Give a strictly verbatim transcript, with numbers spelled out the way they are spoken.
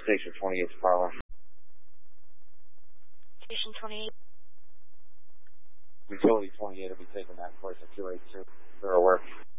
Station twenty-eight's parlor. Station twenty-eight. Utility twenty-eight will be taking that for us at two eighty-two. They're aware.